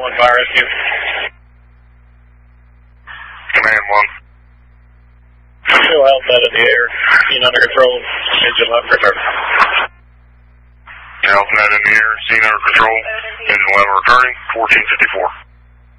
911 fire rescue. Command 1. Still outside of the air. Scene under control. Engine left return. Alpha in the air. Scene under control. Engine level returning. 1454.